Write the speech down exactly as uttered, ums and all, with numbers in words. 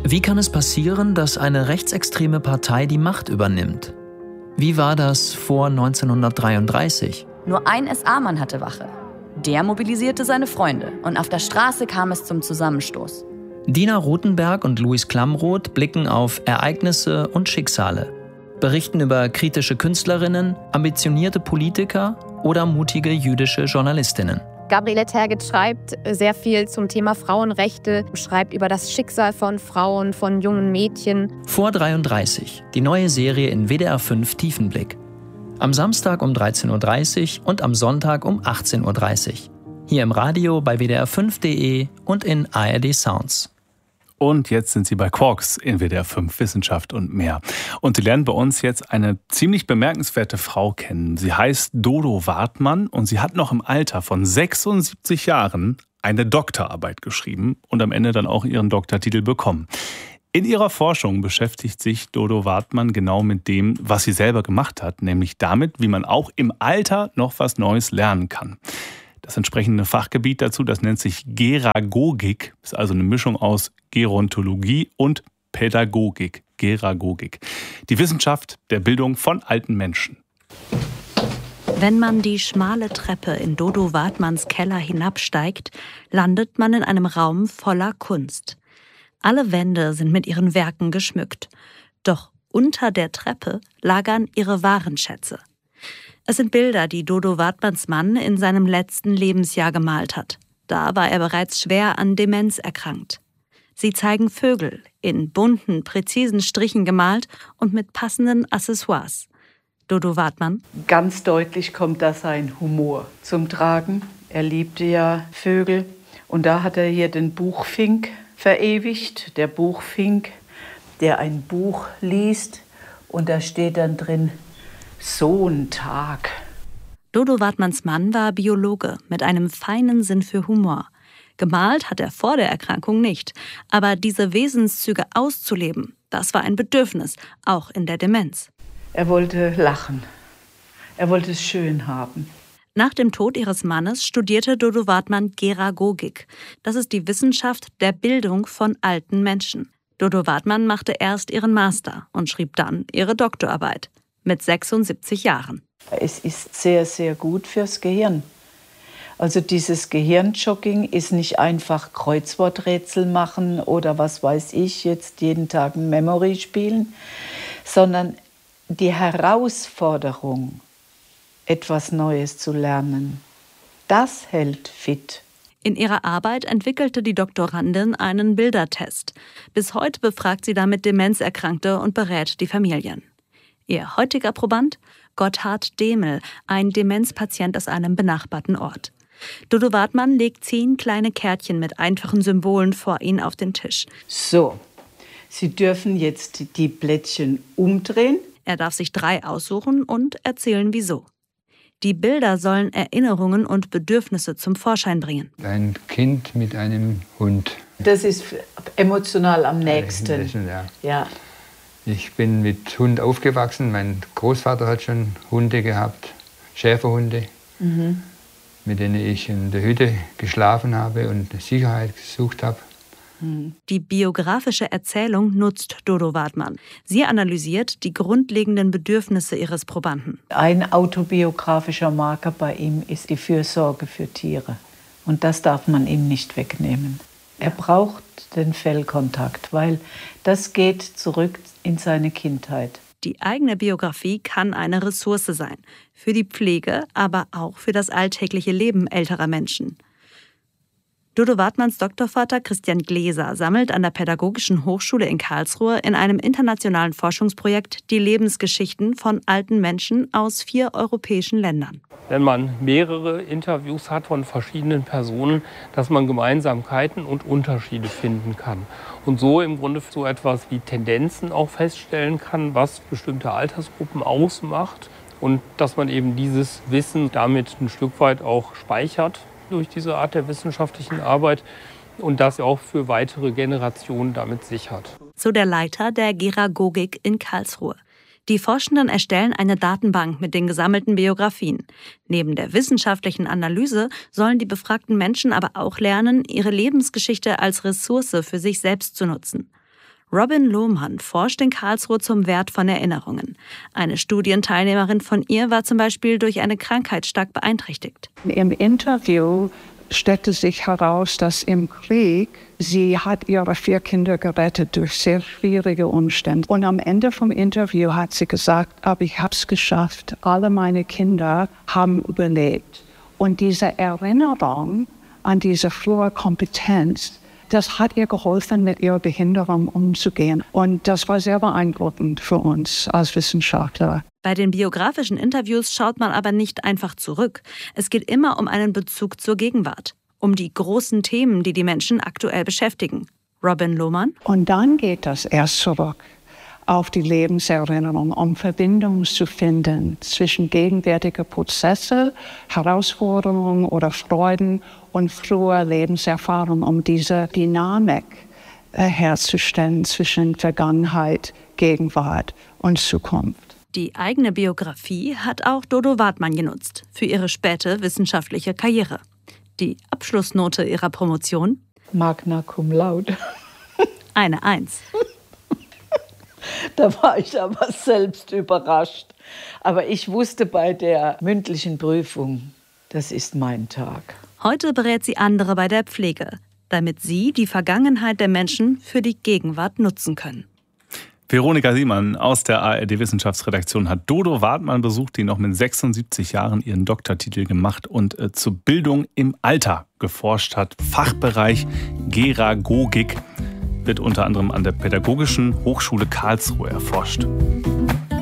Wie kann es passieren, dass eine rechtsextreme Partei die Macht übernimmt? Wie war das vor neunzehnhundertdreiunddreißig? Nur ein S A-Mann hatte Wache. Der mobilisierte seine Freunde und auf der Straße kam es zum Zusammenstoß. Dina Rothenberg und Louis Klamroth blicken auf Ereignisse und Schicksale, berichten über kritische Künstlerinnen, ambitionierte Politiker oder mutige jüdische Journalistinnen. Gabriele Tergit schreibt sehr viel zum Thema Frauenrechte, schreibt über das Schicksal von Frauen, von jungen Mädchen. Vor dreiunddreißig, die neue Serie in W D R fünf Tiefenblick. Am Samstag um dreizehn Uhr dreißig und am Sonntag um achtzehn Uhr dreißig. Hier im Radio bei W D R fünf Punkt de und in A R D Sounds. Und jetzt sind Sie bei Quarks in W D R fünf Wissenschaft und mehr. Und Sie lernen bei uns jetzt eine ziemlich bemerkenswerte Frau kennen. Sie heißt Dodo Wartmann und sie hat noch im Alter von sechsundsiebzig Jahren eine Doktorarbeit geschrieben und am Ende dann auch ihren Doktortitel bekommen. In ihrer Forschung beschäftigt sich Dodo Wartmann genau mit dem, was sie selber gemacht hat, nämlich damit, wie man auch im Alter noch was Neues lernen kann. Das entsprechende Fachgebiet dazu, das nennt sich Geragogik, ist also eine Mischung aus Gerontologie und Pädagogik, Geragogik. Die Wissenschaft der Bildung von alten Menschen. Wenn man die schmale Treppe in Dodo Wartmanns Keller hinabsteigt, landet man in einem Raum voller Kunst. Alle Wände sind mit ihren Werken geschmückt. Doch unter der Treppe lagern ihre wahren Schätze. Es sind Bilder, die Dodo Wartmanns Mann in seinem letzten Lebensjahr gemalt hat. Da war er bereits schwer an Demenz erkrankt. Sie zeigen Vögel, in bunten, präzisen Strichen gemalt und mit passenden Accessoires. Dodo Wartmann. Ganz deutlich kommt da sein Humor zum Tragen. Er liebte ja Vögel. Und da hat er hier den Buchfink verewigt. Der Buchfink, der ein Buch liest. Und da steht dann drin, so ein Tag. Dodo Wartmanns Mann war Biologe mit einem feinen Sinn für Humor. Gemalt hat er vor der Erkrankung nicht. Aber diese Wesenszüge auszuleben, das war ein Bedürfnis, auch in der Demenz. Er wollte lachen. Er wollte es schön haben. Nach dem Tod ihres Mannes studierte Dodo Wartmann Geragogik. Das ist die Wissenschaft der Bildung von alten Menschen. Dodo Wartmann machte erst ihren Master und schrieb dann ihre Doktorarbeit. Mit sechsundsiebzig Jahren. Es ist sehr, sehr gut fürs Gehirn. Also dieses Gehirnjogging ist nicht einfach Kreuzworträtsel machen oder was weiß ich, jetzt jeden Tag ein Memory spielen, sondern die Herausforderung, etwas Neues zu lernen, das hält fit. In ihrer Arbeit entwickelte die Doktorandin einen Bildertest. Bis heute befragt sie damit Demenzerkrankte und berät die Familien. Ihr heutiger Proband? Gotthard Demel, ein Demenzpatient aus einem benachbarten Ort. Dodo Wartmann legt zehn kleine Kärtchen mit einfachen Symbolen vor ihn auf den Tisch. So, Sie dürfen jetzt die Blättchen umdrehen. Er darf sich drei aussuchen und erzählen, wieso. Die Bilder sollen Erinnerungen und Bedürfnisse zum Vorschein bringen. Ein Kind mit einem Hund. Das ist emotional am nächsten. Ja. Ja. Ich bin mit Hund aufgewachsen. Mein Großvater hat schon Hunde gehabt, Schäferhunde, mhm. mit denen ich in der Hütte geschlafen habe und Sicherheit gesucht habe. Die biografische Erzählung nutzt Dodo Wartmann. Sie analysiert die grundlegenden Bedürfnisse ihres Probanden. Ein autobiografischer Marker bei ihm ist die Fürsorge für Tiere. Und das darf man ihm nicht wegnehmen. Er braucht den Fellkontakt, weil das geht zurück in seine Kindheit. Die eigene Biografie kann eine Ressource sein. Für die Pflege, aber auch für das alltägliche Leben älterer Menschen. Dodo Wartmanns Doktorvater Christian Gläser sammelt an der Pädagogischen Hochschule in Karlsruhe in einem internationalen Forschungsprojekt die Lebensgeschichten von alten Menschen aus vier europäischen Ländern. Wenn man mehrere Interviews hat von verschiedenen Personen, dass man Gemeinsamkeiten und Unterschiede finden kann. Und so im Grunde so etwas wie Tendenzen auch feststellen kann, was bestimmte Altersgruppen ausmacht. Und dass man eben dieses Wissen damit ein Stück weit auch speichert durch diese Art der wissenschaftlichen Arbeit und das auch für weitere Generationen damit sichert. So der Leiter der Geragogik in Karlsruhe. Die Forschenden erstellen eine Datenbank mit den gesammelten Biografien. Neben der wissenschaftlichen Analyse sollen die befragten Menschen aber auch lernen, ihre Lebensgeschichte als Ressource für sich selbst zu nutzen. Robin Lohmann forscht in Karlsruhe zum Wert von Erinnerungen. Eine Studienteilnehmerin von ihr war zum Beispiel durch eine Krankheit stark beeinträchtigt. Im Interview stellte sich heraus, dass im Krieg sie hat ihre vier Kinder gerettet durch sehr schwierige Umstände. Und am Ende vom Interview hat sie gesagt, aber ich habe es geschafft, alle meine Kinder haben überlebt. Und diese Erinnerung an diese frühe Kompetenz, das hat ihr geholfen, mit ihrer Behinderung umzugehen. Und das war sehr beeindruckend für uns als Wissenschaftler. Bei den biografischen Interviews schaut man aber nicht einfach zurück. Es geht immer um einen Bezug zur Gegenwart, um die großen Themen, die die Menschen aktuell beschäftigen. Robin Lohmann. Und dann geht das erst zurück auf die Lebenserinnerung, um Verbindungen zu finden zwischen gegenwärtigen Prozessen, Herausforderungen oder Freuden und früher Lebenserfahrung, um diese Dynamik äh, herzustellen zwischen Vergangenheit, Gegenwart und Zukunft. Die eigene Biografie hat auch Dodo Wartmann genutzt für ihre späte wissenschaftliche Karriere. Die Abschlussnote ihrer Promotion? Magna cum laude. Eine Eins. Da war ich aber selbst überrascht. Aber ich wusste bei der mündlichen Prüfung, das ist mein Tag. Heute berät sie andere bei der Pflege, damit sie die Vergangenheit der Menschen für die Gegenwart nutzen können. Veronika Siemann aus der A R D-Wissenschaftsredaktion hat Dodo Wartmann besucht, die noch mit sechsundsiebzig Jahren ihren Doktortitel gemacht und äh, zur Bildung im Alter geforscht hat. Fachbereich Geragogik wird unter anderem an der Pädagogischen Hochschule Karlsruhe erforscht.